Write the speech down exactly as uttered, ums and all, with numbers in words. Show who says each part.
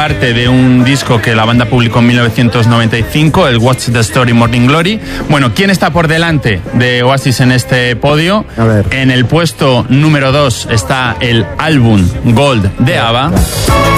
Speaker 1: parte de un disco que la banda publicó en mil novecientos noventa y cinco, el What's the Story Morning Glory. Bueno, ¿quién está por delante de Oasis en este podio?
Speaker 2: A ver.
Speaker 1: En el puesto número dos está el álbum Gold de ABBA.